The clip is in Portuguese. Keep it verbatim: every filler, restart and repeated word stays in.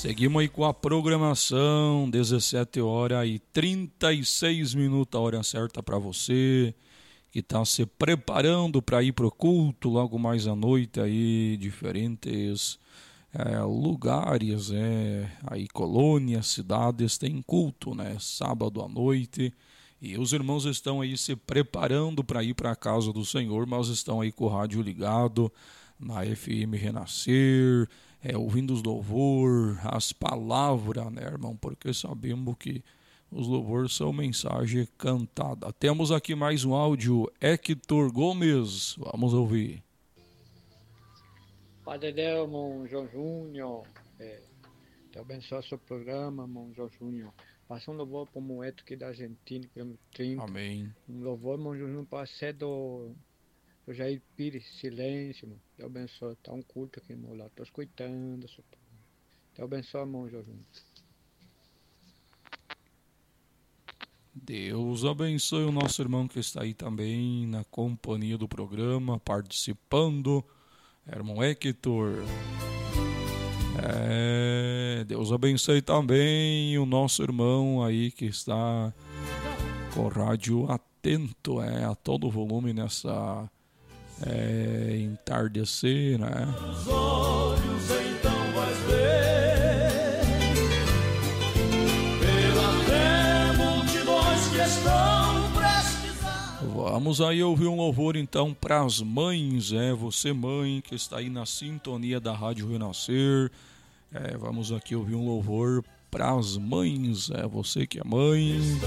Seguimos aí com a programação, dezessete horas e trinta e seis minutos, a hora certa para você que está se preparando para ir para o culto logo mais à noite aí, diferentes é, lugares, é, aí colônias, cidades tem culto, né, sábado à noite, e os irmãos estão aí se preparando para ir para a casa do Senhor, mas estão aí com o rádio ligado na F M Renascer, é, ouvindo os louvor, as palavras, né, irmão? Porque sabemos que os louvores são mensagem cantada. Temos aqui mais um áudio, Hector Gomes, vamos ouvir. Padre Deus, irmão João Júnior, é, te abençoe o seu programa, irmão João Júnior. Passa um louvor para o Moeto aqui da Argentina, quilômetro trinta. Amém. Um louvor, irmão João Júnior, para ser do, do Jair Pires, silêncio, irmão. Te abençoe, tá um culto aqui, irmão, lá. Tô escutando, seu programa. Te abençoe, irmão João Júnior. Deus abençoe o nosso irmão que está aí também na companhia do programa, participando. Irmão Hector. É, Deus abençoe também o nosso irmão aí que está com o rádio atento, é, a todo volume nessa é, entardecer, né? Os olhos então vais ver, pela fé multidões que estão prestes a... Vamos aí ouvir um louvor então para as mães, é, você mãe que está aí na sintonia da Rádio Renascer, é, vamos aqui ouvir um louvor para as mães, é, você que é mãe.